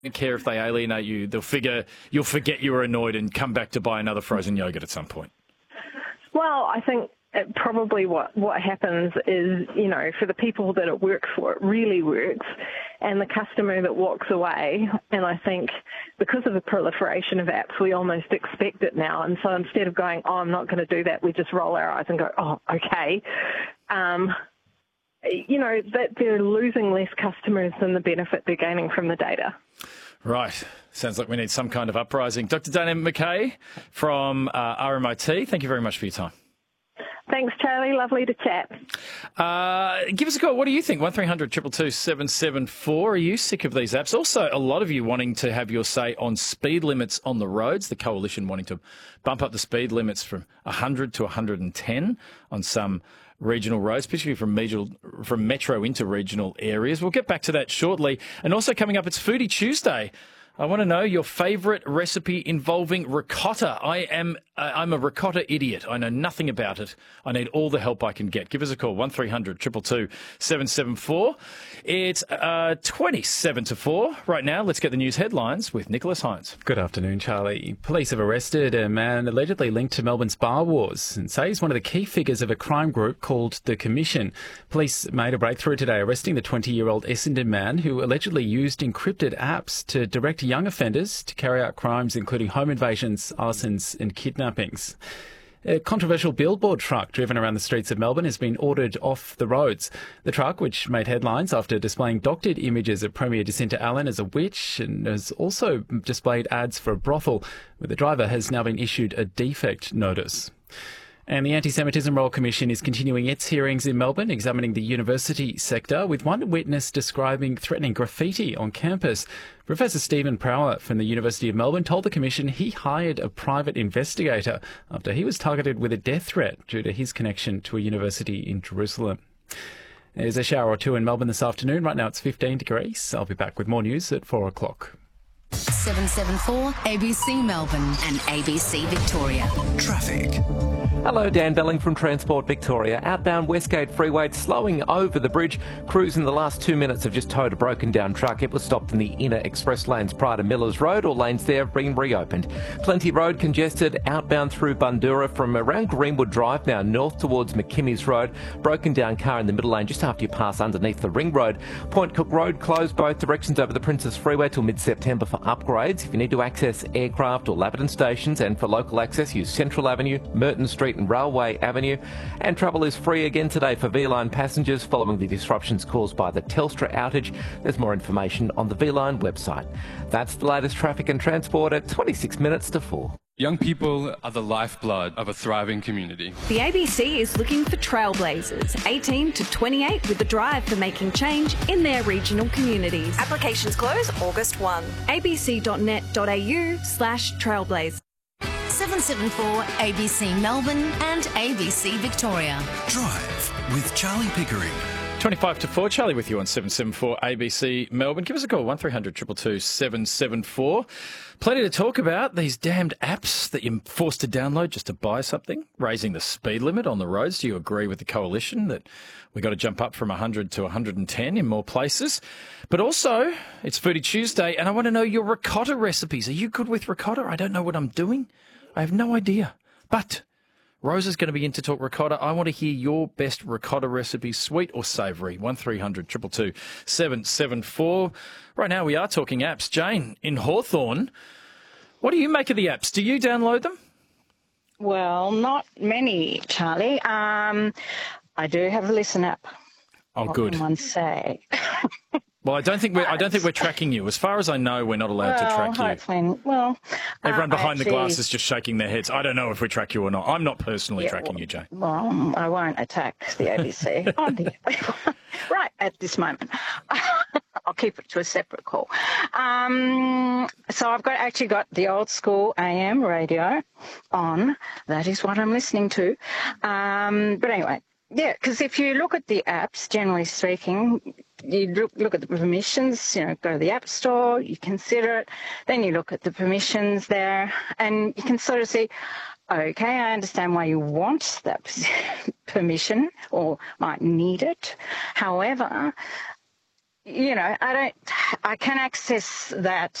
care if they alienate you. You'll forget you were annoyed and come back to buy another frozen yogurt at some point. Well, I think probably what happens is, for the people that it works for, it really works, and the customer that walks away. And I think because of the proliferation of apps, we almost expect it now. And so instead of going, oh, I'm not going to do that, we just roll our eyes and go, oh, okay. That they're losing less customers than the benefit they're gaining from the data. Right. Sounds like we need some kind of uprising. Dr. Dana McKay from RMIT, thank you very much for your time. Thanks, Charlie. Lovely to chat. Give us a call. What do you think? 1300 222 774. Are you sick of these apps? Also, a lot of you wanting to have your say on speed limits on the roads. The Coalition wanting to bump up the speed limits from 100 to 110 on some regional roads, particularly from metro into regional areas. We'll get back to that shortly. And also coming up, it's Foodie Tuesday. I want to know your favourite recipe involving ricotta. I'm a ricotta idiot. I know nothing about it. I need all the help I can get. Give us a call, 1300 222 774. It's 27 to 4. Right now, let's get the news headlines with Nicholas Hines. Good afternoon, Charlie. Police have arrested a man allegedly linked to Melbourne's bar wars and say he's one of the key figures of a crime group called The Commission. Police made a breakthrough today, arresting the 20-year-old Essendon man who allegedly used encrypted apps to direct young offenders to carry out crimes including home invasions, arsons and kidnappings. A controversial billboard truck driven around the streets of Melbourne has been ordered off the roads. The truck, which made headlines after displaying doctored images of Premier Jacinta Allen as a witch and has also displayed ads for a brothel, where the driver has now been issued a defect notice. And the Anti-Semitism Royal Commission is continuing its hearings in Melbourne, examining the university sector, with one witness describing threatening graffiti on campus. Professor Stephen Prower from the University of Melbourne told the Commission he hired a private investigator after he was targeted with a death threat due to his connection to a university in Jerusalem. There's a shower or two in Melbourne this afternoon. Right now it's 15 degrees. I'll be back with more news at 4 o'clock. 774 ABC Melbourne and ABC Victoria. Traffic. Hello, Dan Belling from Transport Victoria. Outbound Westgate Freeway slowing over the bridge. Crews in the last 2 minutes have just towed a broken down truck. It was stopped in the inner express lanes prior to Millers Road. All lanes there have been reopened. Plenty Road congested outbound through Bundoora from around Greenwood Drive now north towards McKimmy's Road. Broken down car in the middle lane just after you pass underneath the Ring Road. Point Cook Road closed both directions over the Princess Freeway till mid-September for upgrades. If you need to access aircraft or Laverton stations, and for local access use Central Avenue, Merton Street and Railway Avenue. And travel is free again today for V-Line passengers following the disruptions caused by the Telstra outage. There's more information on the V-Line website. That's the latest traffic and transport at 26 minutes to 4. Young people are the lifeblood of a thriving community. The ABC is looking for trailblazers, 18 to 28, with the drive for making change in their regional communities. Applications close August 1. abc.net.au/trailblaze. 774 ABC Melbourne and ABC Victoria. Drive with Charlie Pickering. 25 to 4, Charlie with you on 774 ABC Melbourne. Give us a call, 1300 222 774. Plenty to talk about. These damned apps that you're forced to download just to buy something, raising the speed limit on the roads. Do you agree with the Coalition that we've got to jump up from 100 to 110 in more places? But also, it's Foodie Tuesday, and I want to know your ricotta recipes. Are you good with ricotta? I don't know what I'm doing. I have no idea. But Rosa's going to be in to talk ricotta. I want to hear your best ricotta recipes, sweet or savoury. 1300 222 774. Right now we are talking apps. Jane, in Hawthorn, what do you make of the apps? Do you download them? Well, not many, Charlie. I do have a Listen app. Oh, what good. Can one say? Well, I don't think we're tracking you. As far as I know, we're not allowed to track you. Everyone behind the glass is just shaking their heads. I don't know if we track you or not. I'm not personally tracking you, Jane. Well, I won't attack the ABC right at this moment. I'll keep it to a separate call. So I've actually got the old school AM radio on. That is what I'm listening to. But anyway. Yeah, because if you look at the apps, generally speaking, you look at the permissions, go to the App Store, you consider it, then you look at the permissions there, and you can sort of see, okay, I understand why you want that permission or might need it. However, I can access that